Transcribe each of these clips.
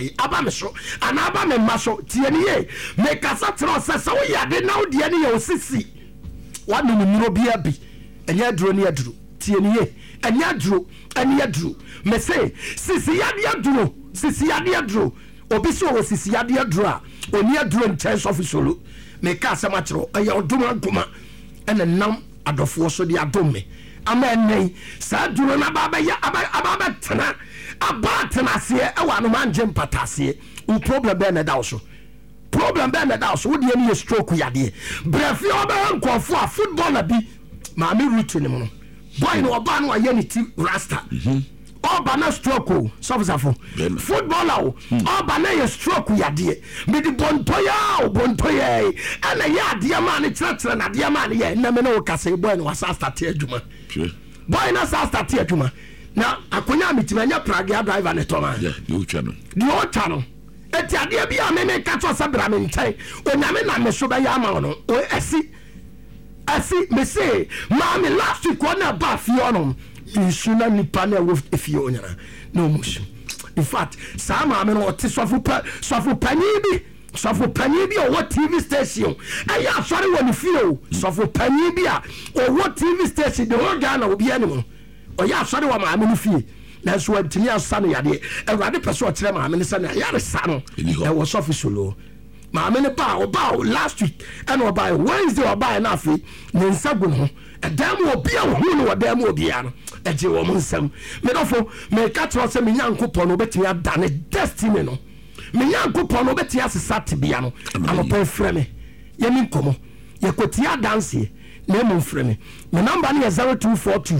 ye aba me so ana aba me ma so tie ne ye me kasa tro se wo ya de na wo de ne ye osisi wa no nuro bia bi enya duro ne aduro tie ne ye enya duro enya aduro me say sisi ya de aduro obi so wo sisi ya de aduro a oni aduro nchen official me kasa ma tro eya oduma goma ena nam adofo so de adom me ama enai sa duro na baba ya ababa tena abatena se e wa no manje mpatase un problem be na da so wo de ni stroke yade brefi oba nkofo a footballer bi ma me route ni mo no boy no oba no aye ni ti rasta oba na stroke o sofzafo footballer oba na ye stroke yade me di bontoya ana ya de ma ne tira na de ma ne ye na me no kase boy no wasa start adwuma boy na start adwuma na akonya mitimanya pragia driver ne toma you channel eti ade bia me kato sabra me ntai onyame na me so ba ya ma no o asi me say mama last week na ba fi ono isuna ni panel with if you onyana no mush in fact sama me no ti sofo pani bi o what TV station aya sorry when you feel sofo pani bi o what TV station the whole Ghana obi animo o ya sorry wa ma me no fie na so antini asane yade awade peso kire ma me ne sane yare sano e was official ma me ne ba last week and oba Wednesday oba na afi ne nsagu no edam obi a hu no odam obi a no eje wo nsam me dofo me ka tro se me nyankopon no betimi adane destiny no me nyankopon no beti asesa tebia no anopo freme ye mi komo ye kotia dance na mo freme me number na 0242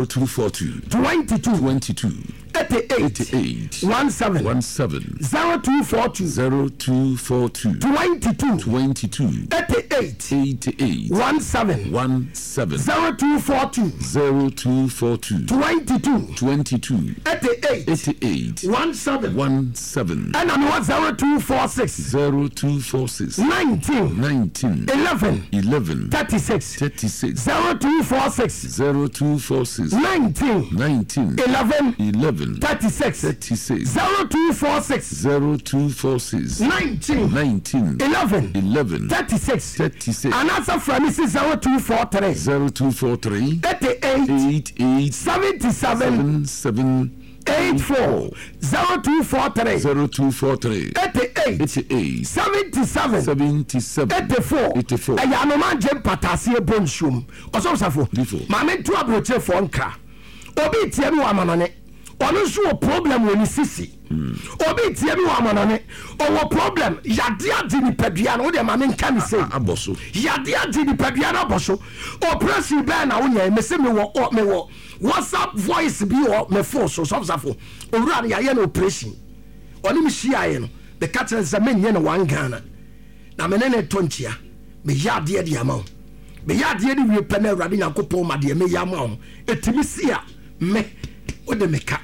22 88 17 0242 22 88 17 0242 22 88 17 and I'm 0246 19 11 36 0246 19 11 36 0246 19 11 36 and answer from Mrs. 0243 88 77 84 0243 88 77 84 aya no man jem patase bonshum osofsafo ma me tu abroche fo nkra obi tie mi wa manone onu so problem woni sisi obi tie mi wa manone o problem yade adi ni padua no de ma me nka mi sei aboso yade adi ni padua na aboso operation be na wonya me se me wo WhatsApp voice bi o me force osofsafo owura na ya na operation oni mi hia ye no the catcher is a men ye na wan Ghana na me ne tonchia me yade de ama me yade de wi pe na awurade nyankopon ma de me ya ma o etimi sia me o de meka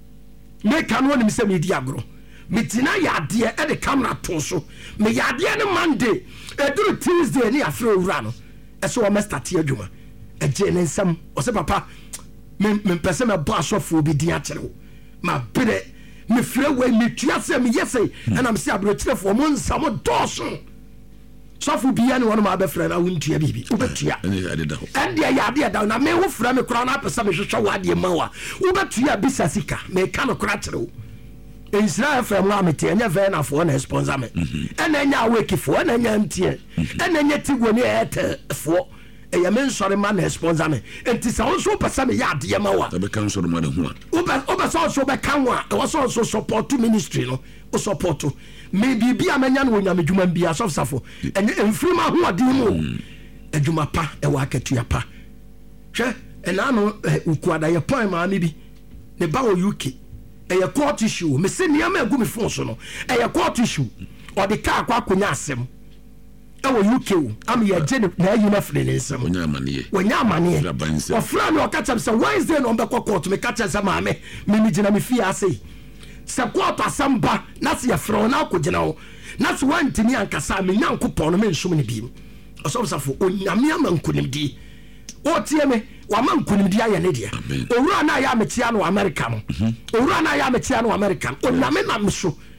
no ni se me di agro me tina yade e de camera to so me yade ne Monday eduru Tuesday ni afre owura no eso o me start adwuma eje ne nsam o se papa me pese me bo asofo bi di akere ma bere me frɛ we me tua se me yese and am se abrochire fo mo nsam doso sofo bia ne wono ma be frɛ na wontua bibi wobetua and dia yade da na me wo frɛ me kora na pese me hwehwɛ wade ma wa wobetua bisa sika me ka no kora kyerɛ wo Israel from Lamity and never enough for a sponsor me and then ya wake for and then yantia and then yet when you at for a man sorry man sponsor me and tis also person yard yamawa the council man who also become one was also support to ministry no or support to maybe be a man when I'm a human be a soft suffer and free my who are doing a jumapa a worker to your pa and I know ukwada your point maybe the bow UK a court issue me se niam agu me phone so no a court issue or the car kwa konya asem e wo UK am ye je na yi na fle ne nsem wonya amane o fra me o ka chem se Wednesday no be court me ka chem se ma me mi gina me fie ase se court asamba na se ye fra na ko gina wo na se wantini ankasa me nyankopon no me nsum ne bi o so safo onyame amankunim di o tie me wa mankunim di aye ne dia owura na ya metia no America no owura na ya metia no America onyame na me so